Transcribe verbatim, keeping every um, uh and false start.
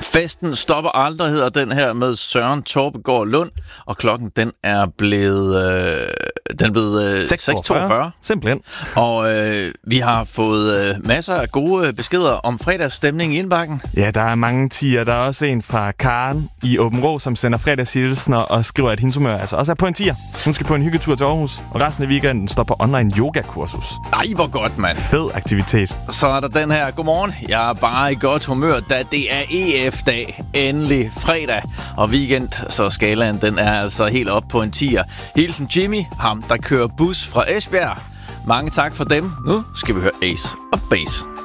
Festen stopper aldrig, hedder den her med Søren Torpegaard Lund, og klokken den er blevet, øh, den er blevet øh, seks toogfyrre. Simpelthen. Og øh, vi har fået øh, masser af gode beskeder om fredagsstemning i indbakken. Ja, der er mange tier. Der er også en fra Karen i Åben Rå, som sender fredagshilsner og skriver, at hendes humør altså også er på en tier. Hun skal på en hyggetur til Aarhus, og resten af weekenden står på online yogakursus. Ej, hvor godt, mand. Fed aktivitet. Så er der den her. Godmorgen. Jeg er bare i godt humør, da det er E F-dag. Endelig fredag og weekend, så skalaen den er altså helt op på en tier. Hilsen Jimmy, ham der kører bus fra Esbjerg. Mange tak for dem. Nu skal vi høre Ace of Base.